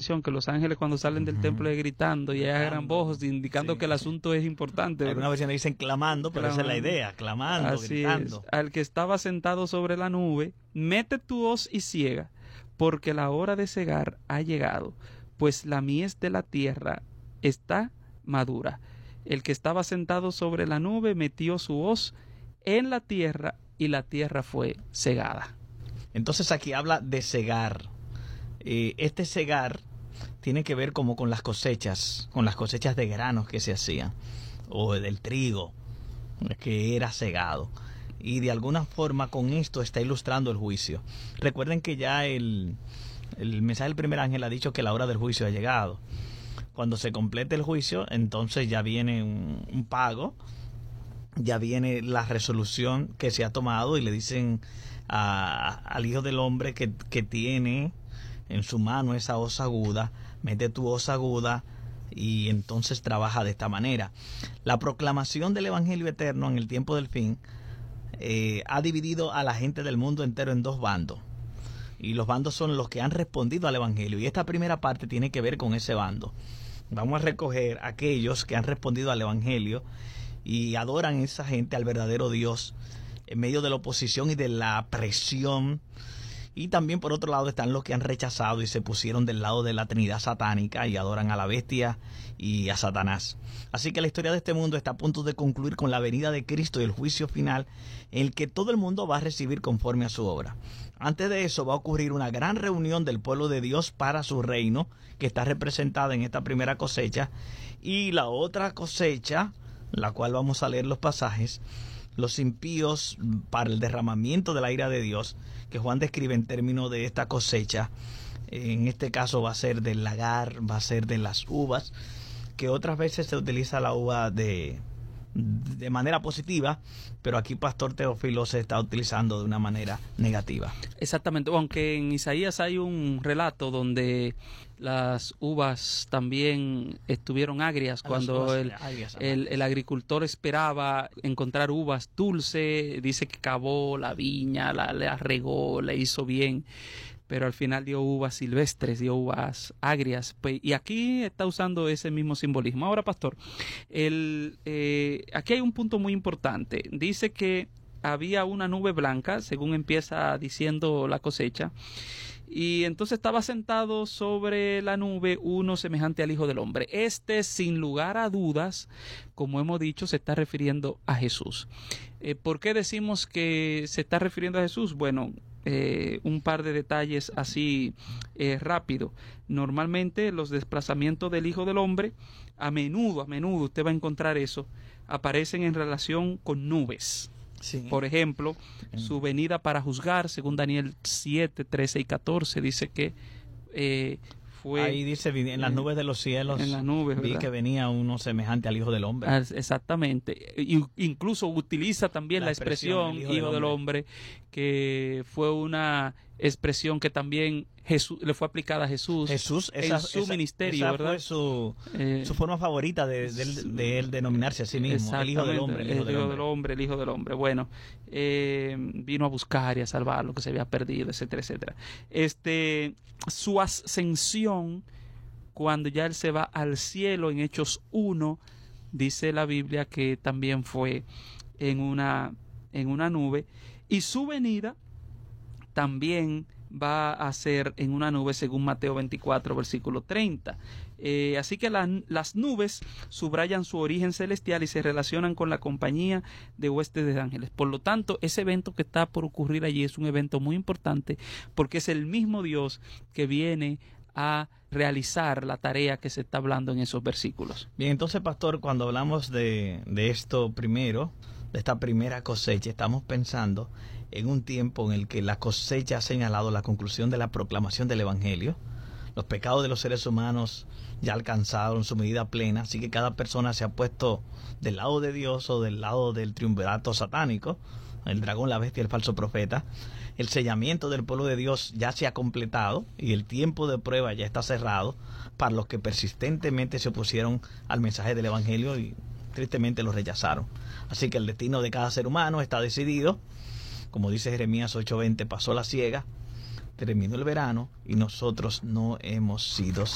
atención que los ángeles cuando salen del templo es gritando y a gran voz, indicando que el asunto es importante. Algunas versiones dicen clamando, pero esa es la idea, clamando, así gritando. Es. Al que estaba sentado sobre la nube, mete tu hoz y ciega, porque la hora de cegar ha llegado, pues la mies de la tierra está madura. El que estaba sentado sobre la nube metió su hoz en la tierra y la tierra fue cegada. Entonces aquí habla de cegar. Este cegar tiene que ver como con las cosechas de granos que se hacían, o del trigo que era cegado. Y de alguna forma con esto está ilustrando el juicio. Recuerden que ya el mensaje del primer ángel ha dicho que la hora del juicio ha llegado. Cuando se complete el juicio, entonces ya viene un pago, ya viene la resolución que se ha tomado y le dicen al Hijo del Hombre que tiene en su mano esa hoz aguda, mete tu hoz aguda y entonces trabaja de esta manera. La proclamación del Evangelio eterno en el tiempo del fin ha dividido a la gente del mundo entero en dos bandos. Y los bandos son los que han respondido al Evangelio. Y esta primera parte tiene que ver con ese bando. Vamos a recoger aquellos que han respondido al Evangelio y adoran a esa gente, al verdadero Dios, en medio de la oposición y de la presión. Y también por otro lado están los que han rechazado y se pusieron del lado de la Trinidad satánica y adoran a la bestia y a Satanás. Así que la historia de este mundo está a punto de concluir con la venida de Cristo y el juicio final en el que todo el mundo va a recibir conforme a su obra. Antes de eso va a ocurrir una gran reunión del pueblo de Dios para su reino, que está representada en esta primera cosecha, y la otra cosecha, la cual vamos a leer los pasajes, los impíos para el derramamiento de la ira de Dios, que Juan describe en términos de esta cosecha. En este caso va a ser del lagar, va a ser de las uvas, que otras veces se utiliza la uva de manera positiva, pero aquí Pastor Teófilo se está utilizando de una manera negativa. Exactamente, aunque en Isaías hay un relato donde las uvas también estuvieron agrias cuando el agricultor esperaba encontrar uvas dulces, dice que cavó la viña, la regó, le hizo bien, pero al final dio uvas silvestres, dio uvas agrias, y aquí está usando ese mismo simbolismo. Ahora, Pastor, aquí hay un punto muy importante. Dice que había una nube blanca, según empieza diciendo la cosecha, y entonces estaba sentado sobre la nube uno semejante al Hijo del Hombre. Sin lugar a dudas, como hemos dicho, se está refiriendo a Jesús. ¿Por qué decimos que se está refiriendo a Jesús? Bueno, un par de detalles así rápido. Normalmente los desplazamientos del Hijo del Hombre, a menudo usted va a encontrar eso, aparecen en relación con nubes. Sí. Por ejemplo, su venida para juzgar, según Daniel 7, 13 y 14, dice que fue... Ahí dice, en las nubes de los cielos, en las nubes, vi que venía uno semejante al Hijo del Hombre. Exactamente. Incluso utiliza también la expresión Hijo del Hombre, que fue una expresión que también le fue aplicada a Jesús en su ministerio, esa ¿verdad? Fue su forma favorita de él denominarse a sí mismo, el Hijo del Hombre. El Hijo del Hombre. Bueno, vino a buscar y a salvar lo que se había perdido, etcétera, etcétera. Su ascensión, cuando ya él se va al cielo, en Hechos 1, dice la Biblia que también fue en una nube, y su venida también va a ser en una nube, según Mateo 24, versículo 30. Así que las nubes subrayan su origen celestial y se relacionan con la compañía de huestes de ángeles. Por lo tanto, ese evento que está por ocurrir allí es un evento muy importante, porque es el mismo Dios que viene a realizar la tarea que se está hablando en esos versículos. Bien, entonces, Pastor, cuando hablamos de esto primero, de esta primera cosecha, estamos pensando en un tiempo en el que la cosecha ha señalado la conclusión de la proclamación del Evangelio. Los pecados de los seres humanos ya alcanzaron su medida plena, así que cada persona se ha puesto del lado de Dios o del lado del triunvirato satánico, el dragón, la bestia y el falso profeta. El sellamiento del pueblo de Dios ya se ha completado y el tiempo de prueba ya está cerrado para los que persistentemente se opusieron al mensaje del Evangelio y tristemente lo rechazaron. Así que el destino de cada ser humano está decidido. Como dice Jeremías 8:20, pasó la siega, terminó el verano y nosotros no hemos sido